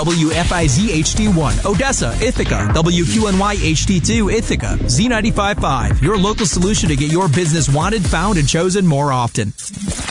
WFIZ HD1, Odessa, Ithaca, WQNY HD2, Ithaca, Z95.5, your local solution to get your business wanted, found, and chosen more often.